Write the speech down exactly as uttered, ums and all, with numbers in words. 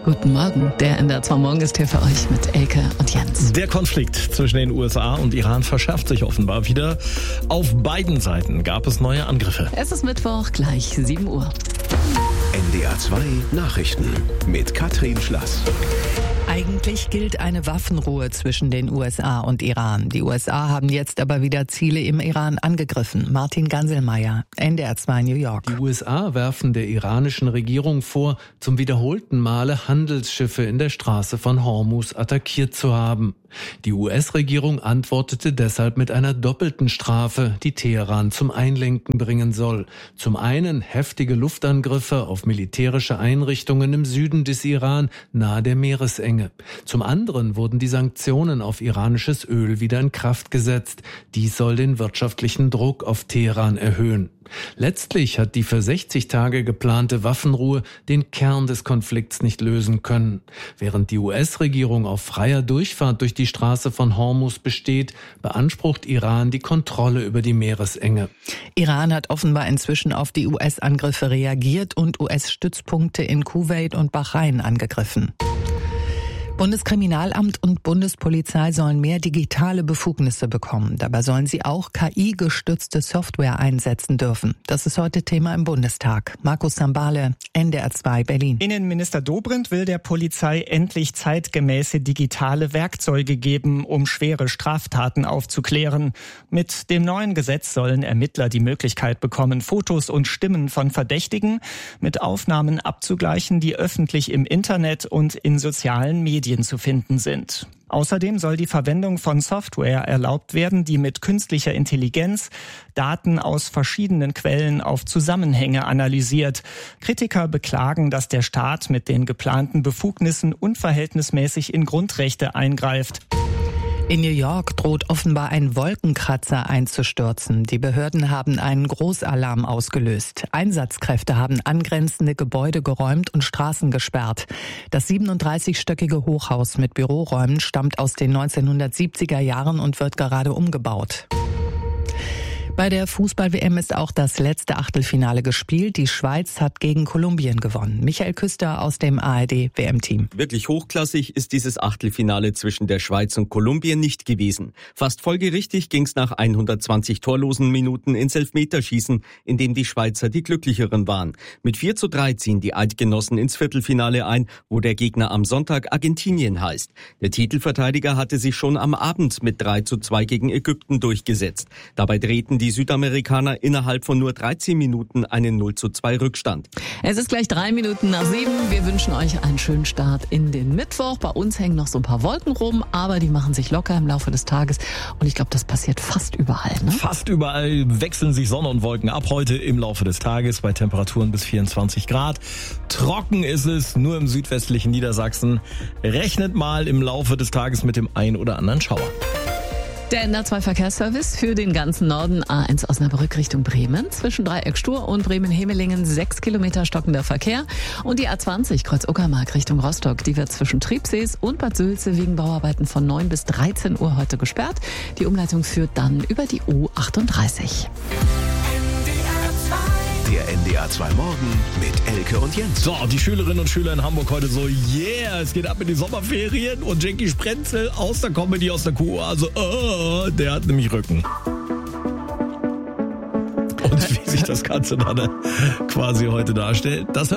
Guten Morgen, der N D R zwei Morgen ist hier für euch mit Elke und Jens. Der Konflikt zwischen den U S A und Iran verschärft sich offenbar wieder. Auf beiden Seiten gab es neue Angriffe. Es ist Mittwoch, gleich sieben Uhr. N D R zwei Nachrichten mit Katrin Schlass. Eigentlich gilt eine Waffenruhe zwischen den U S A und Iran. Die U S A haben jetzt aber wieder Ziele im Iran angegriffen. Martin Ganselmeier, N D R zwei New York. Die U S A werfen der iranischen Regierung vor, zum wiederholten Male Handelsschiffe in der Straße von Hormuz attackiert zu haben. Die U S-Regierung antwortete deshalb mit einer doppelten Strafe, die Teheran zum Einlenken bringen soll. Zum einen heftige Luftangriffe auf militärische Einrichtungen im Süden des Iran nahe der Meeresenge. Zum anderen wurden die Sanktionen auf iranisches Öl wieder in Kraft gesetzt. Dies soll den wirtschaftlichen Druck auf Teheran erhöhen. Letztlich hat die für sechzig Tage geplante Waffenruhe den Kern des Konflikts nicht lösen können. Während die U S-Regierung auf freier Durchfahrt durch die Straße von Hormuz besteht, beansprucht Iran die Kontrolle über die Meeresenge. Iran hat offenbar inzwischen auf die U S-Angriffe reagiert und U S-Stützpunkte in Kuwait und Bahrain angegriffen. Bundeskriminalamt und Bundespolizei sollen mehr digitale Befugnisse bekommen. Dabei sollen sie auch K I-gestützte Software einsetzen dürfen. Das ist heute Thema im Bundestag. Markus Sambale, N D R zwei Berlin. Innenminister Dobrindt will der Polizei endlich zeitgemäße digitale Werkzeuge geben, um schwere Straftaten aufzuklären. Mit dem neuen Gesetz sollen Ermittler die Möglichkeit bekommen, Fotos und Stimmen von Verdächtigen mit Aufnahmen abzugleichen, die öffentlich im Internet und in sozialen Medien zu finden sind. Außerdem soll die Verwendung von Software erlaubt werden, die mit künstlicher Intelligenz Daten aus verschiedenen Quellen auf Zusammenhänge analysiert. Kritiker beklagen, dass der Staat mit den geplanten Befugnissen unverhältnismäßig in Grundrechte eingreift. In New York droht offenbar ein Wolkenkratzer einzustürzen. Die Behörden haben einen Großalarm ausgelöst. Einsatzkräfte haben angrenzende Gebäude geräumt und Straßen gesperrt. Das siebenunddreißigstöckige Hochhaus mit Büroräumen stammt aus den neunzehnhundertsiebziger Jahren und wird gerade umgebaut. Bei der Fußball-W M ist auch das letzte Achtelfinale gespielt. Die Schweiz hat gegen Kolumbien gewonnen. Michael Küster aus dem A R D-W M-Team. Wirklich hochklassig ist dieses Achtelfinale zwischen der Schweiz und Kolumbien nicht gewesen. Fast folgerichtig ging es nach hundertzwanzig torlosen Minuten ins Elfmeterschießen, in dem die Schweizer die glücklicheren waren. Mit vier zu drei ziehen die Eidgenossen ins Viertelfinale ein, wo der Gegner am Sonntag Argentinien heißt. Der Titelverteidiger hatte sich schon am Abend mit drei zu zwei gegen Ägypten durchgesetzt. Dabei drehten die Die Südamerikaner innerhalb von nur dreizehn Minuten einen null zu zwei Rückstand. Es ist gleich drei Minuten nach sieben. Wir wünschen euch einen schönen Start in den Mittwoch. Bei uns hängen noch so ein paar Wolken rum, aber die machen sich locker im Laufe des Tages. Und ich glaube, das passiert fast überall. Ne? Fast überall wechseln sich Sonne und Wolken ab heute im Laufe des Tages bei Temperaturen bis vierundzwanzig Grad. Trocken ist es nur im südwestlichen Niedersachsen. Rechnet mal im Laufe des Tages mit dem ein oder anderen Schauer. Der N D R zwei Verkehrsservice für den ganzen Norden. A eins Osnabrück Richtung Bremen. Zwischen Dreieck Stur und Bremen-Hemelingen sechs Kilometer stockender Verkehr. Und die A zwanzig Kreuz-Uckermark Richtung Rostock. Die wird zwischen Triebsees und Bad Sülze wegen Bauarbeiten von neun bis dreizehn Uhr heute gesperrt. Die Umleitung führt dann über die U achtunddreißig. Der N D R zwei Morgen mit Elke und Jens. So, die Schülerinnen und Schüler in Hamburg heute so, yeah, es geht ab in die Sommerferien und Jackie Sprenzel aus der Comedy, aus der Q A, also, oh, der hat nämlich Rücken. Und wie sich das Ganze dann quasi heute darstellt, das